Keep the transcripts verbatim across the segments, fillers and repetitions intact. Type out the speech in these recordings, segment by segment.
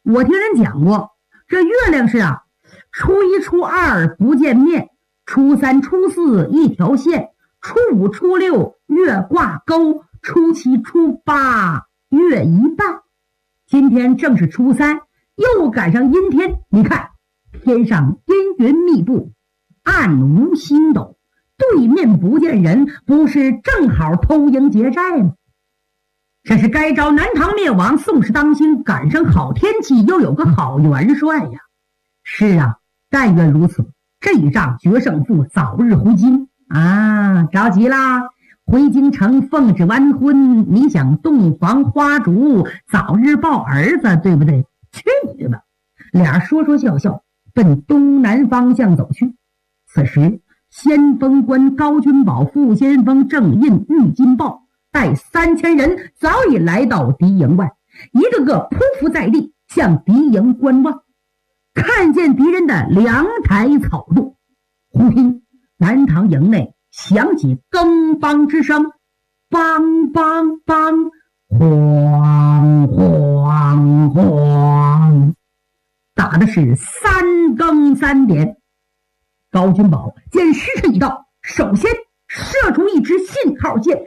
我听人讲过，这月亮是啊，初一初二不见面，初三初四一条线，初五初六月挂钩，初七初八月一半。今天正是初三，又赶上阴天，你看天上阴云密布，暗无星斗，对面不见人，不是正好偷营劫寨吗？这是该招南唐灭亡，宋氏当兴，赶上好天气，又有个好元帅呀。是啊，但愿如此，这一仗决胜负，早日回京啊！着急啦，回京城奉旨完婚，你想洞房花烛，早日抱儿子，对不对？去你的吧！俩说说笑笑，奔东南方向走去。此时先锋官高君宝、副先锋郑印、郁金豹带三千人早已来到敌营外，一个个匍匐在地，向敌营观望。看见敌人的粮台草垛，忽听南唐营内响起更梆之声，梆梆梆，晃晃晃，打的是三更三点。高君宝见时辰已到，首先射出一支信号箭，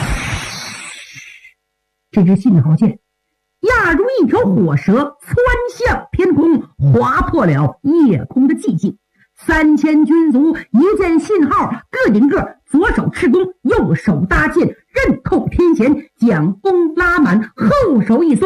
这支信号箭压如一条火蛇，窜向天空，划破了夜空的寂静。三千军卒一见信号，个顶个左手持弓，右手搭箭，刃扣天弦，将弓拉满，后手一松，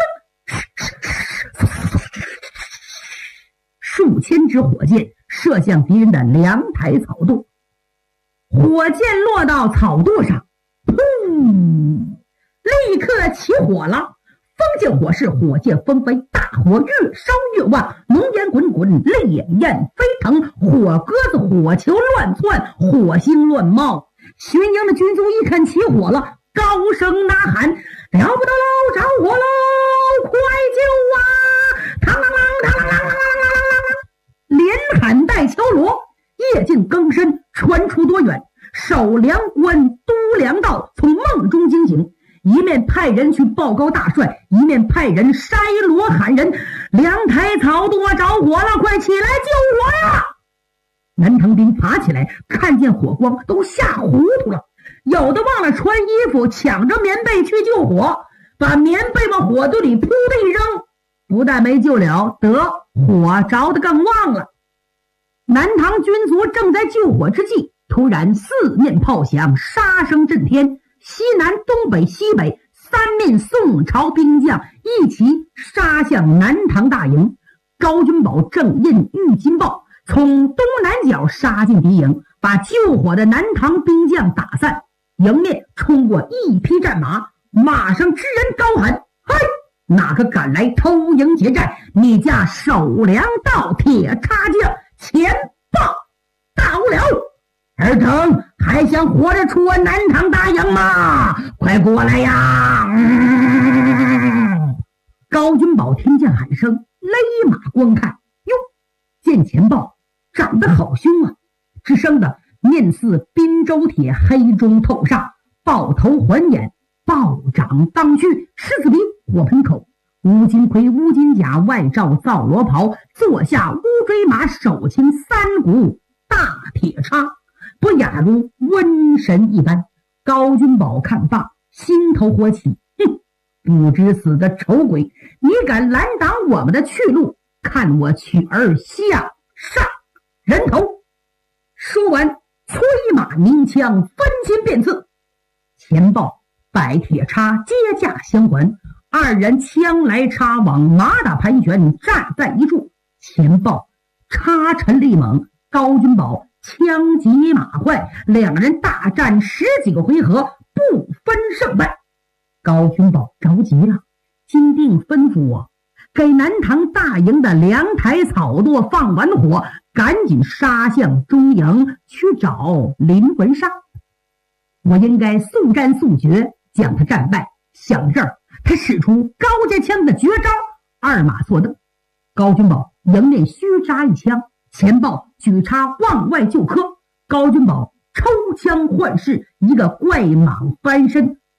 数千支火箭射向敌人的粮台草垛。火箭落到草垛上，砰！立刻起火了。风见火势，火箭纷飞，大火越烧越旺，浓烟滚滚，烈焰飞腾，火鸽子火球乱窜，火星乱冒。巡营的军卒一看起火了，高声呐喊：了不得喽，着火喽，快救啊！嘡啷啷，嘡啷啷啷啷啷啷啷，连喊带敲锣，夜静更深，传出多远。守粮官督粮道从梦中惊醒，一面派人去报告大帅，一面派人筛锣喊人：粮台草垛着火了，快起来救火呀！南唐兵爬起来，看见火光都吓糊涂了，有的忘了穿衣服，抢着棉被去救火，把棉被往火堆里扑的一扔，不但没救了，得火着得更旺了。南唐军卒正在救火之际，突然四面炮响，杀声震天，西南东北西北三面宋朝兵将一起杀向南唐大营。高君宝、郑印、郁金豹从东南角杀进敌营，把救火的南唐兵将打散。迎面冲过一匹战马，马上之人高喊：嘿，哪个敢来偷营劫寨？你家守粮道铁叉将前报！大无聊，尔等还想活着出我南唐大营吗？快过来呀！嗯、高君宝听见喊声，勒马观看，哟，见前豹长得好凶啊，只生的面似滨州铁，黑中透煞，豹头环眼，豹掌当须，狮子鼻，火盆口，乌金盔，乌金甲，外罩皂罗袍，坐下乌骓马，手擎三股大铁叉，不亚如瘟神一般。高君宝看罢，心头火起，哼，不知死的丑鬼，你敢拦挡我们的去路，看我取儿下杀人头！说完，催马鸣枪，分金便刺。前豹摆铁叉接驾相还，二人枪来叉往，马打盘旋，站在一处。前豹叉沉力猛，高君宝枪急马快，两人大战十几个回合，不分胜败。高君宝着急了，金定吩咐我给南唐大营的粮台草垛放完火，赶紧杀向中营去找林文沙。我应该速战速决，将他战败。想到这儿，他使出高家枪的绝招，二马坐蹬。高君宝迎面虚扎一枪，前豹举叉往外就磕。高君宝抽枪换势，一个怪蟒翻身，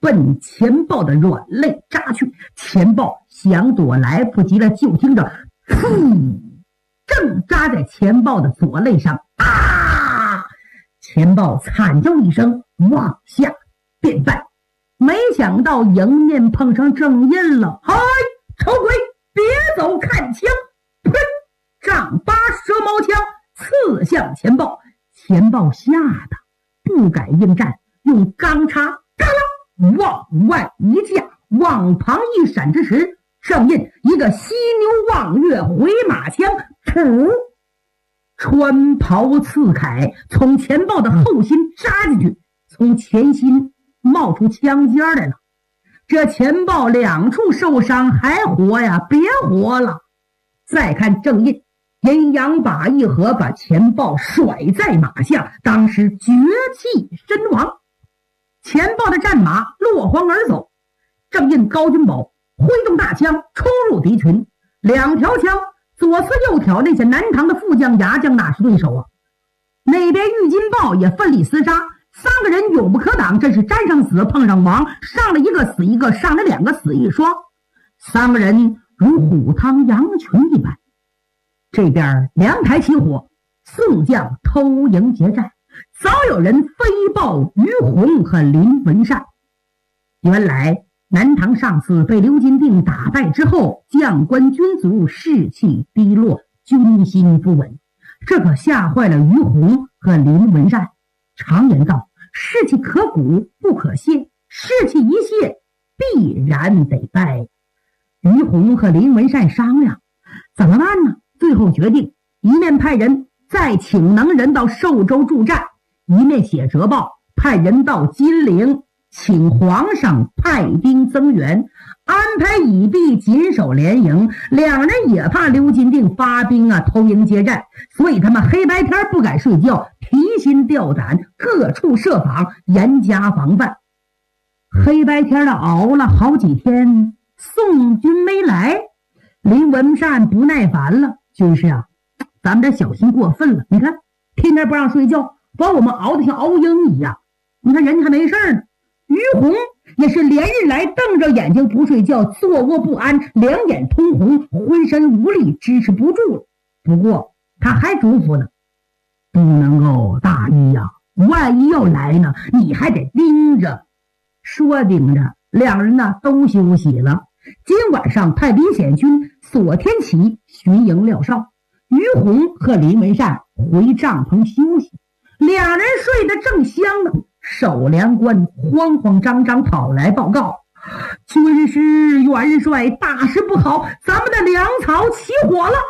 奔钱豹的软肋扎去。钱豹想躲来不及了，就听着噗，正扎在钱豹的左肋上。啊！钱豹惨叫一声，往下便败。没想到迎面碰上郑印了。嗨，丑鬼，别走，看枪！呸！丈八蛇矛枪刺向钱豹。钱豹吓得不敢应战，用钢叉嘎啦往外一架，往旁一闪之时，郑印一个犀牛望月回马枪，噗！穿袍刺铠从钱豹的后心扎进去，从前心冒出枪尖来了。这钱豹两处受伤，还活呀？别活了！再看郑印阴阳把一合，把钱豹甩在马下，当时绝气身亡。钱豹的战马落荒而走，郑印高君宝挥动大枪冲入敌群，两条枪左刺右挑，那些南唐的副将牙将哪是对手啊？那边玉金豹也奋力厮杀，三个人永不可挡，真是沾上死碰上亡，上了一个死一个，上了两个死一双，三个人如虎汤羊群一般。这边凉台起火，宋将偷营劫寨，早有人飞报于洪和林文善。原来南唐上次被刘金定打败之后，将官军卒士气低落，军心不稳，这可吓坏了于洪和林文善。常言道，士气可鼓不可泄，士气一泄必然得败。于洪和林文善商量怎么办呢？最后决定一面派人再请能人到寿州助战，一面写折报派人到金陵请皇上派兵增援，安排以避紧守连营。两人也怕刘金定发兵啊偷营劫寨，所以他们黑白天不敢睡觉，提心吊胆，各处设防，严加防范。黑白天的熬了好几天，宋军没来，林文善不耐烦了，就是啊，咱们这小心过分了，你看天天不让睡觉，把我们熬得像熬鹰一样，你看人家还没事呢。于洪也是连日来瞪着眼睛不睡觉，坐卧不安，两眼通红，浑身无力，支持不住了。不过他还嘱咐呢，不能够大意呀、啊，万一要来呢，你还得盯着。说盯着，两人呢都休息了。今晚上派兵显军索天启巡营廖少，于洪和林文善回帐篷休息。两人睡得正香呢，守粮官慌慌张张跑来报告：军师元帅，大事不好，咱们的粮草起火了！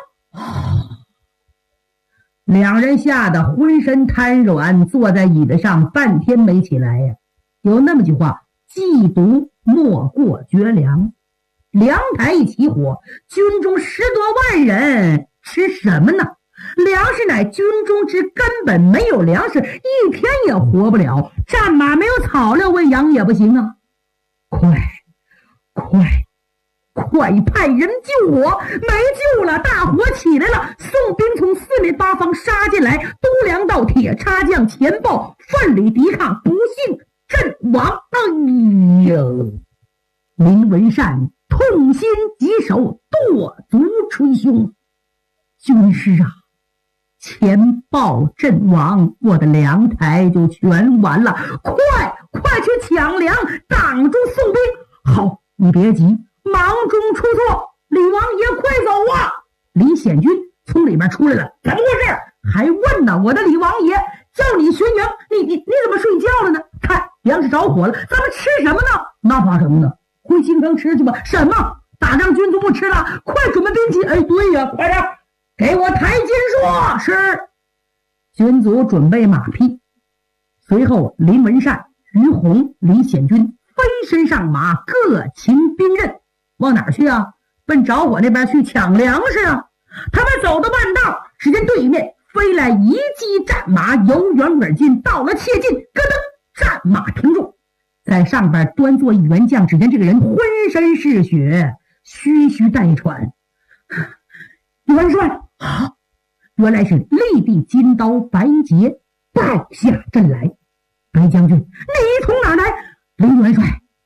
两人吓得浑身瘫软，坐在椅子上半天没起来呀。有那么句话，忌毒莫过绝粮。粮台一起火，军中十多万人吃什么呢？粮食乃军中之根本，没有粮食一天也活不了，战马没有草料喂养也不行啊！快快快派人救火！没救了，大火起来了，宋兵从四面八方杀进来，督粮道铁叉将钱豹奋力抵抗，不幸阵亡。哎呦！林文善痛心疾首，跺足捶胸。军师啊，钱豹阵亡，我的粮台就全完了，快快去抢粮，挡住宋兵。好，你别急，忙中出错，李王爷快走啊！李显军从里面出来了，怎么回事？还问呢？我的李王爷叫你巡营，你你你怎么睡觉了呢？看粮食着火了，咱们吃什么呢？那怕什么呢？回京城吃去吧。什么？打仗军卒不吃了？快准备兵器！哎，对呀，快点给我抬金说。是。军卒准备马匹，随后林文善、于洪、李显军飞身上马，各擎兵刃，往哪儿去啊？奔着火那边去抢粮食啊！他们走到半道，只见对面飞来一骑战马，由远而近，到了切近，咯噔，战马停住。在上边端坐一员将，只见这个人浑身是血，吁吁带喘。元帅啊，原来是立地金刀白杰败下阵来。白将军，你从哪来？林元帅，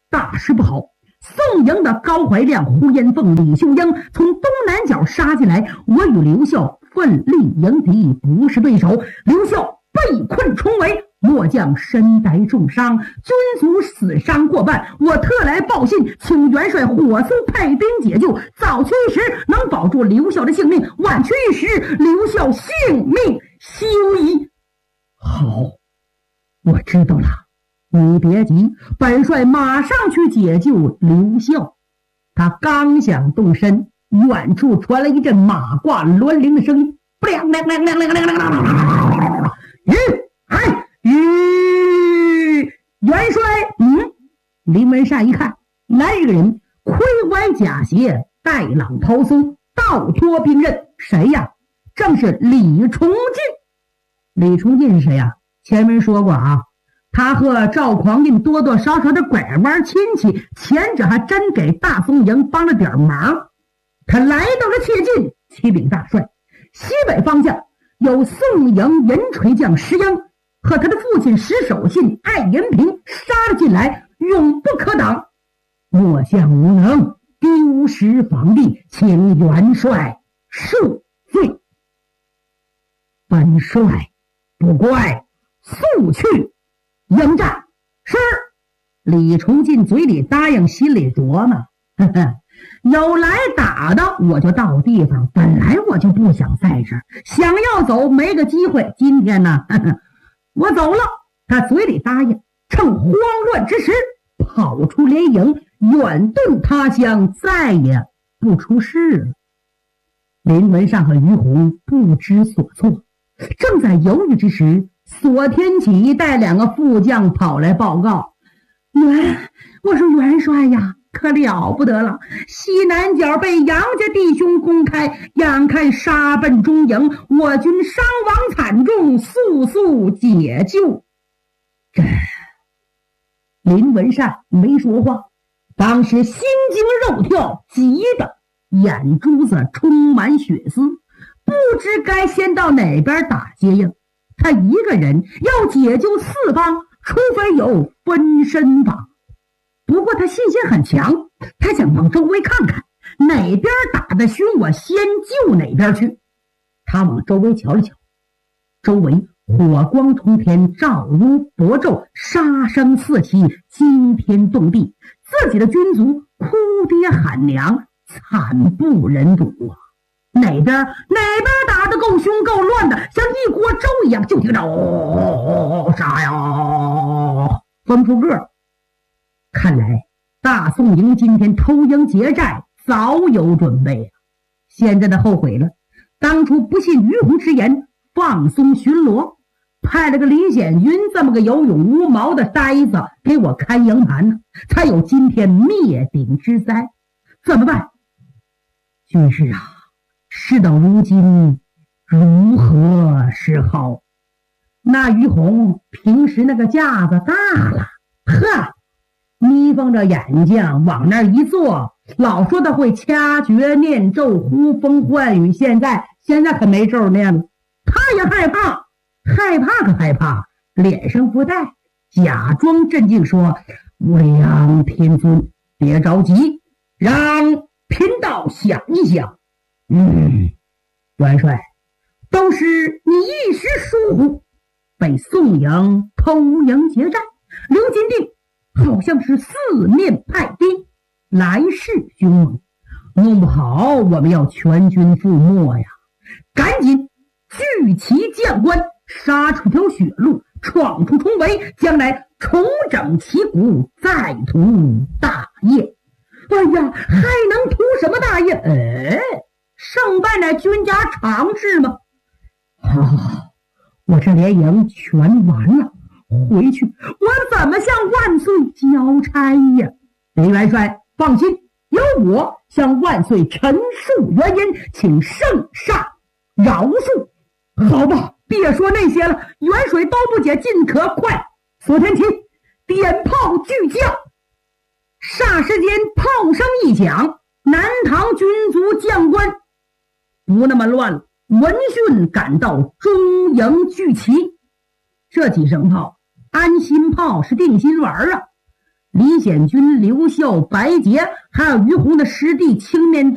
大事不好！宋营的高怀亮、胡延凤、李秀英从东南角杀进来，我与刘孝奋力迎敌，不是对手。刘孝被困重围，末将身带重伤，军卒死伤过半。我特来报信，请元帅火速派兵解救，早去一时能保住刘孝的性命，晚去一时刘孝性命休矣。好，我知道了。你别急，本帅马上去解救刘孝。他刚想动身，远处传来一阵马挂銮铃的声音，不亮亮亮亮亮亮亮亮。吁，哎，吁！元帅，嗯，林文善一看，来一个人，盔歪甲斜，带朗抛松，倒脱兵刃，谁呀？正是李崇进。李崇进是谁呀？前面说过啊。他和赵匡胤多多少少的拐弯亲戚，前者还真给大宋营帮了点忙。他来到了切近，启禀大帅，西北方向有宋营银锤将石英和他的父亲石守信、艾延平杀了进来，永不可挡。末将无能，丢失防地，请元帅恕罪。本帅不怪，速去迎战。是。李崇进嘴里答应，心里琢磨，呵呵，有来打的我就到地方，本来我就不想在这儿，想要走没个机会，今天呢，呵呵，我走了。他嘴里答应，趁慌乱之时跑出连营，远遁他乡，再也不出事了。林文善和于洪不知所措，正在犹豫之时，索天启带两个副将跑来报告，元，我说元帅呀，可了不得了，西南角被杨家弟兄攻开，眼看杀奔中营，我军伤亡惨重，速速解救。这林文善没说话，当时心惊肉跳，急得眼珠子充满血丝，不知该先到哪边打接应。他一个人要解救四方，除非有分身法。不过他信心很强，他想往周围看看，哪边打得凶，我先救哪边去。他往周围瞧了瞧，周围火光冲天，照如薄昼，杀声四起，惊天动地，自己的军卒哭爹喊娘，惨不忍睹啊！哪边哪边打得够凶够乱的，像一锅粥一样，就听着哦杀呀，分出个。看来大宋营今天偷营劫寨早有准备啊！现在的后悔了，当初不信于洪之言，放松巡逻，派了个李显军这么个有勇无谋的呆子给我看营盘呢，才有今天灭顶之灾。怎么办？军师啊，事到如今，如何是好？那于洪平时那个架子大了，呵，眯缝着眼睛往那儿一坐，老说他会掐诀念咒呼风唤雨，现在现在可没咒念了。他也害怕，害怕可害怕，脸上不带，假装镇静说：无量天尊，别着急，让贫道想一想。嗯，元帅，都是你一时疏忽，被宋营偷营劫寨，刘金定好像是四面派兵，来势凶猛，弄不好我们要全军覆没呀！赶紧聚齐将官，杀出条血路，闯出重围，将来重整旗鼓，再图大业。哎呀，还能图什么大业？哎，胜败乃军家常事吗？好好好，我这连营全完了，回去我怎么向万岁交差呀？李元帅放心，由我向万岁陈述原因，请圣上饶恕。好吧，别说那些了，元帅都不解，尽可快。索天启，点炮巨将。霎时间炮声一响，南唐军卒将官不那么乱了，闻讯赶到中营聚齐。这几声炮，安心炮是定心丸啊！ 李显军、刘秀、白洁，还有于洪的师弟青面